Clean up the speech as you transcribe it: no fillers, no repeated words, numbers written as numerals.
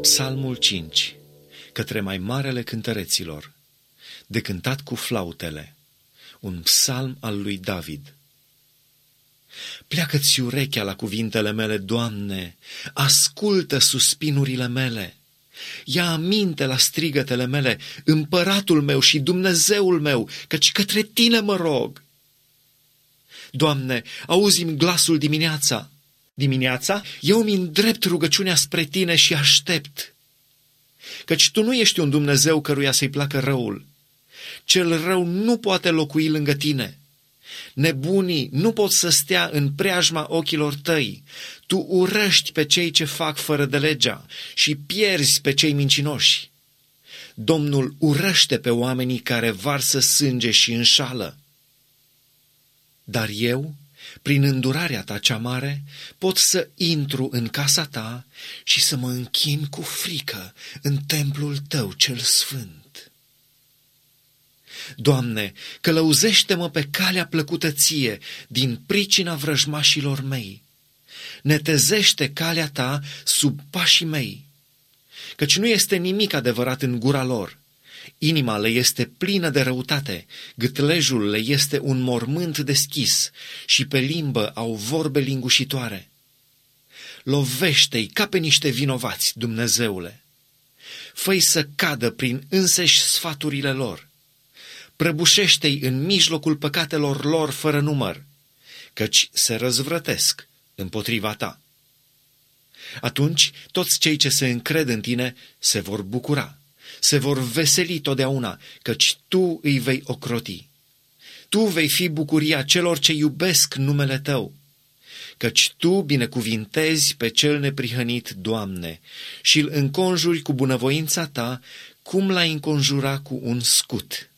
Psalmul 5, către mai marele cântăreților, de cântat cu flautele, un psalm al lui David. Pleacă-ți urechea la cuvintele mele, Doamne, ascultă suspinurile mele. Ia aminte la strigătele mele, Împăratul meu și Dumnezeul meu, căci către Tine mă rog. Doamne, auzi-mi glasul dimineața. Dimineața eu îmi îndrept rugăciunea spre Tine și aștept. Căci Tu nu ești un Dumnezeu căruia să-i placă răul. Cel rău nu poate locui lângă Tine. Nebunii nu pot să stea în preajma ochilor Tăi. Tu urăști pe cei ce fac fără de legea și pierzi pe cei mincinoși. Domnul urăște pe oamenii care varsă sânge și înșală. Dar eu, prin îndurarea Ta cea mare, pot să intru în casa Ta și să mă închin cu frică în templul Tău cel sfânt. Doamne, călăuzește-mă pe calea plăcută Ție din pricina vrăjmașilor mei. Netezește calea Ta sub pașii mei, căci nu este nimic adevărat în gura lor. Inima le este plină de răutate, gâtlejul le este un mormânt deschis și pe limbă au vorbe lingușitoare. Lovește-i ca pe niște vinovați, Dumnezeule. Fă-i să cadă prin înseși sfaturile lor. Prăbușește-i în mijlocul păcatelor lor fără număr, căci se răzvrătesc împotriva Ta. Atunci toți cei ce se încred în Tine se vor bucura, se vor veseli totdeauna, căci Tu îi vei ocroti. Tu vei fi bucuria celor ce iubesc numele Tău, căci Tu binecuvintezi pe cel neprihănit, Doamne, și îl înconjuri cu bunăvoința Ta, cum l-ai înconjura cu un scut.